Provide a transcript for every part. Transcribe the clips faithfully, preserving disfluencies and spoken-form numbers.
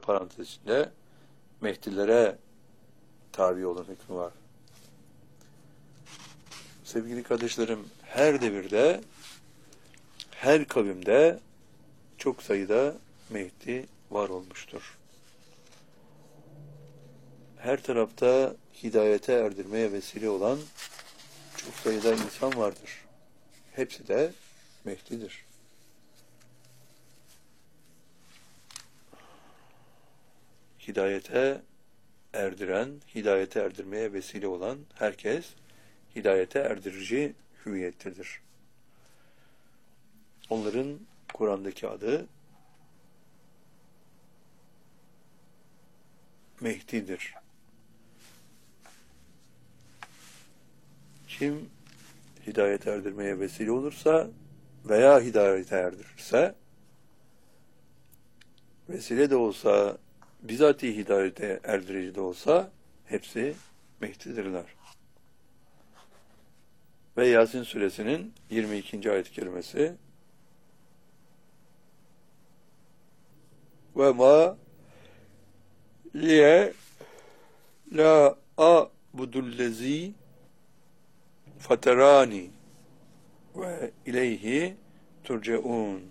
parantez içinde Mehdilere tabi olun hükmü var. Sevgili kardeşlerim, her devirde, her kavimde çok sayıda Mehdi var olmuştur. Her tarafta hidayete erdirmeye vesile olan çok sayıda insan vardır. Hepsi de Mehdi'dir. Hidayete erdiren, hidayete erdirmeye vesile olan herkes hidayete erdirici hüviyettedir. Onların Kur'an'daki adı Mehdi'dir. Kim hidayete erdirmeye vesile olursa veya hidayete erdirirse, vesile de olsa, bizatihi hidayete erdirici de olsa, hepsi Mehdi'dirler. Ve Yasin suresinin yirmi ikinci ayet-i kerimesi ve ma liye la a'budullezi faterani ve ileyhi turcaun.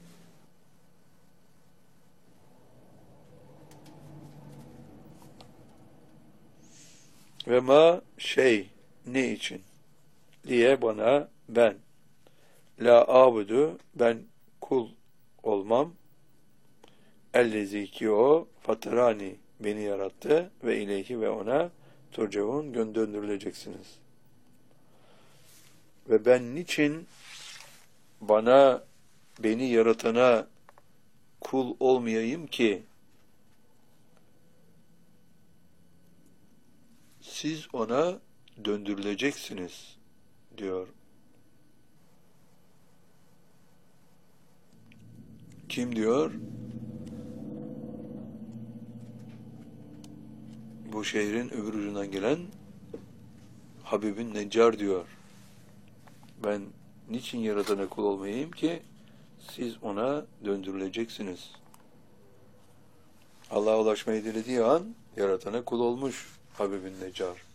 Ve ma şey ne için? Diye bana ben. La abudu ben kul olmam. Ellezi ki o fatarani beni yarattı ve ileyhi ve ona turcaun döndürüleceksiniz. Ve ben niçin bana beni yaratana kul olmayayım ki siz ona döndürüleceksiniz diyor. Kim diyor? Bu şehrin öbür ucundan gelen Habib'in Neccar diyor. Ben niçin yaratana kul olmayayım ki siz ona döndürüleceksiniz. Allah'a ulaşmayı dilediği an yaratana kul olmuş Habib'in Neccar.